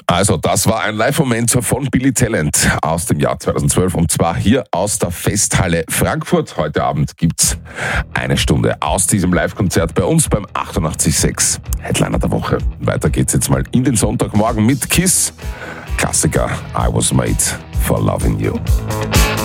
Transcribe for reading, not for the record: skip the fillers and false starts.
Also, das war ein Live-Moment von Billy Talent aus dem Jahr 2012 und zwar hier aus der Festhalle Frankfurt. Heute Abend gibt's eine Stunde aus diesem Live-Konzert bei uns beim 88.6 Headliner der Woche. Weiter geht's jetzt mal in den Sonntagmorgen mit KISS. Klassiker I Was Made for Loving You.